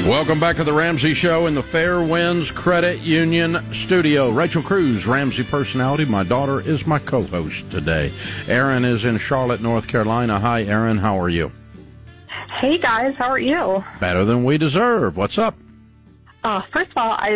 Welcome back to the Ramsey Show in the Fairwinds Credit Union studio. Rachel Cruz, Ramsey personality. My daughter is my co-host today. Erin is in Charlotte, North Carolina. Hi, Erin. How are you? Hey, guys. How are you? Better than we deserve. What's up? First of all, I